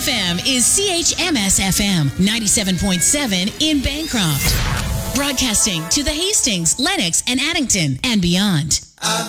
FM is CHMS FM 97.7 in Bancroft. Broadcasting to the Hastings, Lenox, and Addington and beyond.